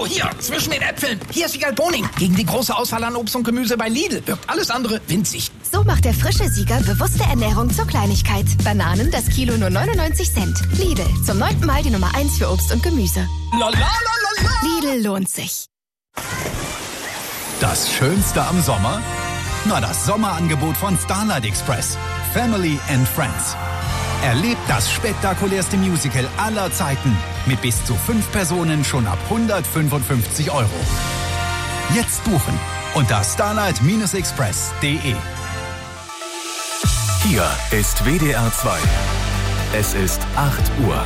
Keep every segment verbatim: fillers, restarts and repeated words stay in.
So, hier, zwischen den Äpfeln. Hier ist Siegal Boning. Gegen die große Auswahl an Obst und Gemüse bei Lidl wirkt alles andere winzig. So macht der frische Sieger bewusste Ernährung zur Kleinigkeit. Bananen das Kilo nur neunundneunzig Cent. Lidl, zum neunten Mal die Nummer eins für Obst und Gemüse. La, la, la, la, la. Lidl lohnt sich. Das Schönste am Sommer? Na, das Sommerangebot von Starlight Express. Family and Friends. Erlebt das spektakulärste Musical aller Zeiten mit bis zu fünf Personen schon ab hundertfünfundfünfzig Euro. Jetzt buchen unter starlight express punkt de. Hier ist W D R zwei. Es ist acht Uhr.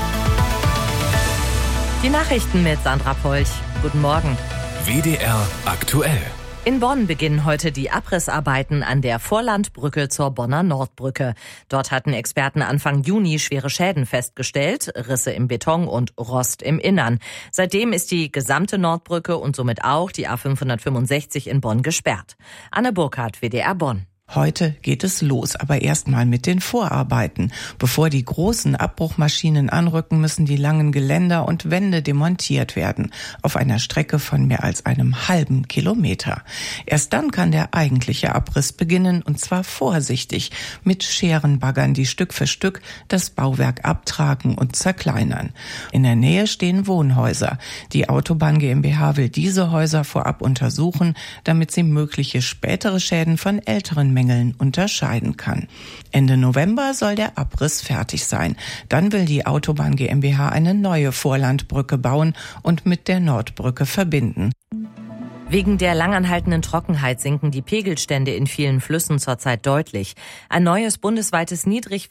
Die Nachrichten mit Sandra Polch. Guten Morgen. W D R aktuell. In Bonn beginnen heute die Abrissarbeiten an der Vorlandbrücke zur Bonner Nordbrücke. Dort hatten Experten Anfang Juni schwere Schäden festgestellt, Risse im Beton und Rost im Innern. Seitdem ist die gesamte Nordbrücke und somit auch die A fünfhundertfünfundsechzig in Bonn gesperrt. Anne Burkhardt, W D R Bonn. Heute geht es los, aber erstmal mit den Vorarbeiten. Bevor die großen Abbruchmaschinen anrücken, müssen die langen Geländer und Wände demontiert werden. Auf einer Strecke von mehr als einem halben Kilometer. Erst dann kann der eigentliche Abriss beginnen, und zwar vorsichtig, mit Scherenbaggern, die Stück für Stück das Bauwerk abtragen und zerkleinern. In der Nähe stehen Wohnhäuser. Die Autobahn GmbH will diese Häuser vorab untersuchen, damit sie mögliche spätere Schäden von älteren Mängeln unterscheiden kann. Ende November soll der Abriss fertig sein. Dann will die Autobahn GmbH eine neue Vorlandbrücke bauen und mit der Nordbrücke verbinden. Wegen der langanhaltenden Trockenheit sinken die Pegelstände in vielen Flüssen zurzeit deutlich. Ein neues bundesweites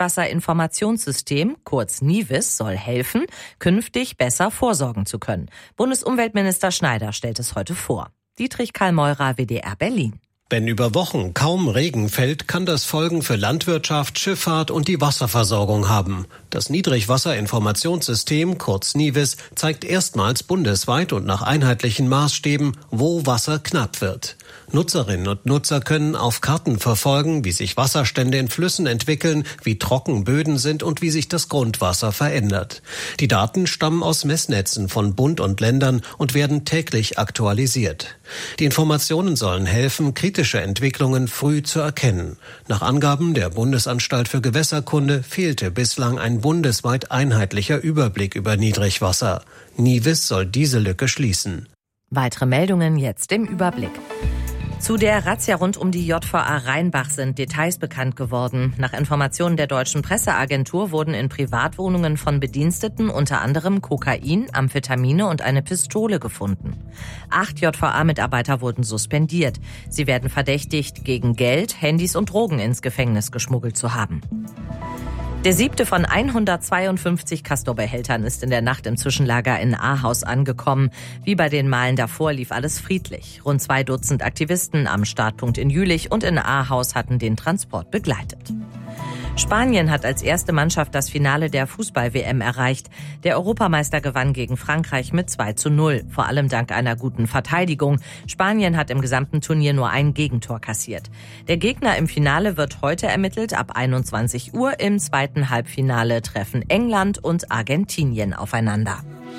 Niedrigwasserinformationssystem, kurz NIWIS, soll helfen, künftig besser vorsorgen zu können. Bundesumweltminister Schneider stellt es heute vor. Dietrich Karl-Meurer, W D R Berlin. Wenn über Wochen kaum Regen fällt, kann das Folgen für Landwirtschaft, Schifffahrt und die Wasserversorgung haben. Das Niedrigwasserinformationssystem, kurz NIWIS, zeigt erstmals bundesweit und nach einheitlichen Maßstäben, wo Wasser knapp wird. Nutzerinnen und Nutzer können auf Karten verfolgen, wie sich Wasserstände in Flüssen entwickeln, wie trocken Böden sind und wie sich das Grundwasser verändert. Die Daten stammen aus Messnetzen von Bund und Ländern und werden täglich aktualisiert. Die Informationen sollen helfen, kritische Entwicklungen früh zu erkennen. Nach Angaben der Bundesanstalt für Gewässerkunde fehlte bislang ein bundesweit einheitlicher Überblick über Niedrigwasser. NIWIS soll diese Lücke schließen. Weitere Meldungen jetzt im Überblick. Zu der Razzia rund um die J V A Rheinbach sind Details bekannt geworden. Nach Informationen der Deutschen Presseagentur wurden in Privatwohnungen von Bediensteten unter anderem Kokain, Amphetamine und eine Pistole gefunden. Acht J V A-Mitarbeiter wurden suspendiert. Sie werden verdächtigt, gegen Geld, Handys und Drogen ins Gefängnis geschmuggelt zu haben. Der siebte von hundertzweiundfünfzig Castor-Behältern ist in der Nacht im Zwischenlager in Ahaus angekommen. Wie bei den Malen davor lief alles friedlich. Rund zwei Dutzend Aktivisten am Startpunkt in Jülich und in Ahaus hatten den Transport begleitet. Spanien hat als erste Mannschaft das Finale der Fußball-W M erreicht. Der Europameister gewann gegen Frankreich mit zwei zu null, vor allem dank einer guten Verteidigung. Spanien hat im gesamten Turnier nur ein Gegentor kassiert. Der Gegner im Finale wird heute ermittelt. Ab einundzwanzig Uhr im zweiten Halbfinale treffen England und Argentinien aufeinander.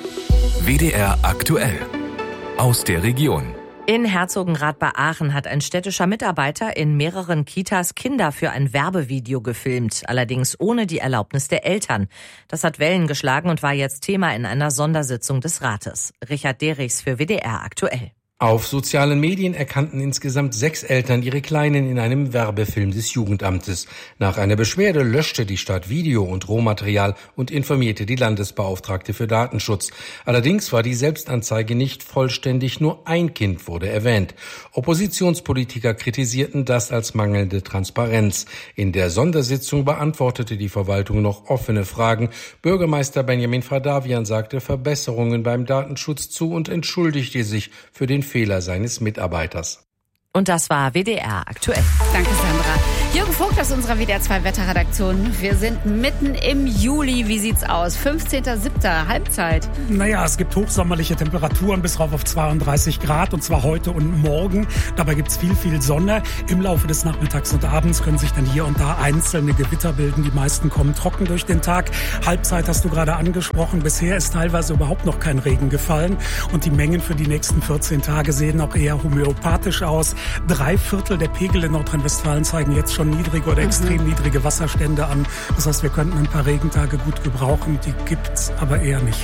W D R aktuell. Aus der Region. In Herzogenrath bei Aachen hat ein städtischer Mitarbeiter in mehreren Kitas Kinder für ein Werbevideo gefilmt, allerdings ohne die Erlaubnis der Eltern. Das hat Wellen geschlagen und war jetzt Thema in einer Sondersitzung des Rates. Richard Derichs für W D R aktuell. Auf sozialen Medien erkannten insgesamt sechs Eltern ihre Kleinen in einem Werbefilm des Jugendamtes. Nach einer Beschwerde löschte die Stadt Video- und Rohmaterial und informierte die Landesbeauftragte für Datenschutz. Allerdings war die Selbstanzeige nicht vollständig, nur ein Kind wurde erwähnt. Oppositionspolitiker kritisierten das als mangelnde Transparenz. In der Sondersitzung beantwortete die Verwaltung noch offene Fragen. Bürgermeister Benjamin Fradavian sagte Verbesserungen beim Datenschutz zu und entschuldigte sich für den Fehler seines Mitarbeiters. Und das war W D R aktuell. Danke, Sandra. Jürgen Vogt aus unserer W D R zwei Wetterredaktion. Wir sind mitten im Juli. Wie sieht's aus? fünfzehnter siebter Halbzeit. Naja, es gibt hochsommerliche Temperaturen bis rauf auf zweiunddreißig Grad und zwar heute und morgen. Dabei gibt's viel, viel Sonne. Im Laufe des Nachmittags und Abends können sich dann hier und da einzelne Gewitter bilden. Die meisten kommen trocken durch den Tag. Halbzeit hast du gerade angesprochen. Bisher ist teilweise überhaupt noch kein Regen gefallen und die Mengen für die nächsten vierzehn Tage sehen auch eher homöopathisch aus. Drei Viertel der Pegel in Nordrhein-Westfalen zeigen jetzt schon niedrige oder extrem niedrige Wasserstände an. Das heißt, wir könnten ein paar Regentage gut gebrauchen. Die gibt's aber eher nicht.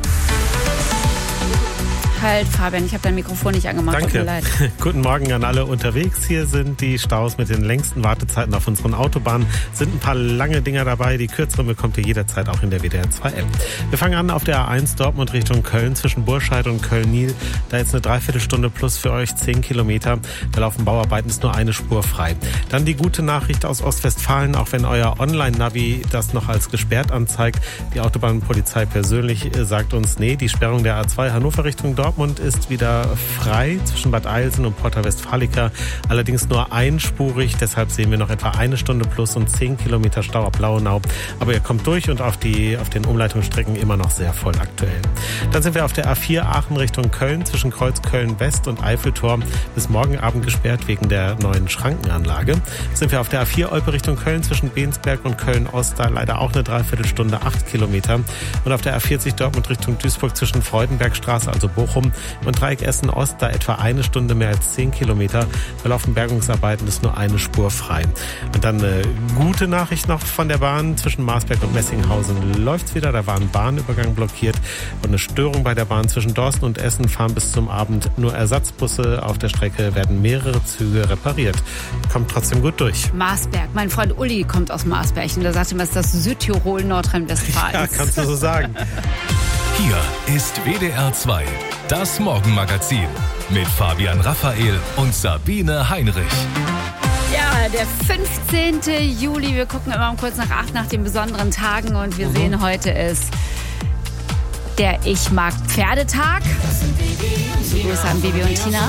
Halt, Fabian, ich habe dein Mikrofon nicht angemacht. Danke. Tut mir leid. Guten Morgen an alle unterwegs. Hier sind die Staus mit den längsten Wartezeiten auf unseren Autobahnen. Sind ein paar lange Dinger dabei. Die kürzeren bekommt ihr jederzeit auch in der W D R zwei App. Wir fangen an auf der A eins Dortmund Richtung Köln zwischen Burscheid und Köln-Nil. Da jetzt eine Dreiviertelstunde plus für euch zehn Kilometer. Da laufen Bauarbeiten, ist nur eine Spur frei. Dann die gute Nachricht aus Ostwestfalen, auch wenn euer Online-Navi das noch als gesperrt anzeigt. Die Autobahnpolizei persönlich sagt uns, nee, die Sperrung der A zwei Hannover Richtung Dortmund Dortmund ist wieder frei zwischen Bad Eilsen und Porta Westfalica, allerdings nur einspurig, deshalb sehen wir noch etwa eine Stunde plus und zehn Kilometer Stau ab Lauenau, aber ihr kommt durch und auf, die, auf den Umleitungsstrecken immer noch sehr voll aktuell. Dann sind wir auf der A vier Aachen Richtung Köln zwischen Kreuz Köln West und Eiffeltor bis morgen Abend gesperrt wegen der neuen Schrankenanlage. Sind wir auf der A vier Olpe Richtung Köln zwischen Bensberg und Köln Ost, da leider auch eine Dreiviertelstunde, acht Kilometer. Und auf der A vierzig Dortmund Richtung Duisburg zwischen Freudenbergstraße, also Bochum, und Dreieck Essen Ost, da etwa eine Stunde mehr als zehn Kilometer. Da laufen Bergungsarbeiten, ist nur eine Spur frei. Und dann eine gute Nachricht noch von der Bahn. Zwischen Marsberg und Messinghausen läuft's wieder. Da war ein Bahnübergang blockiert. Und eine Störung bei der Bahn zwischen Dorsten und Essen fahren bis zum Abend nur Ersatzbusse. Auf der Strecke werden mehrere Züge repariert. Kommt trotzdem gut durch. Marsberg. Mein Freund Uli kommt aus Marsberg und der sagt immer, es ist das Südtirol Nordrhein-Westfalen. Ja, kannst du so sagen. Hier ist W D R zwei, das Morgenmagazin mit Fabian Raphael und Sabine Heinrich. Ja, der fünfzehnte Juli. Wir gucken immer um kurz nach acht nach den besonderen Tagen und wir mhm. sehen, heute ist der Ich mag Pferdetag. Grüße an Bibi und Tina.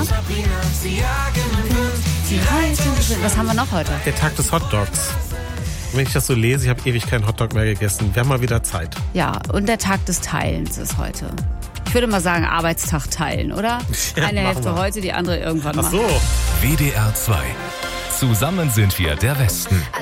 Was haben wir noch heute? Der Tag des Hotdogs. Wenn ich das so lese, ich habe ewig keinen Hotdog mehr gegessen. Wir haben mal wieder Zeit. Ja, und der Tag des Teilens ist heute. Ich würde mal sagen, Arbeitstag teilen, oder? Ja, eine Hälfte wir. heute, die andere irgendwann mal. Ach so. W D R zwei. Zusammen sind wir der Westen.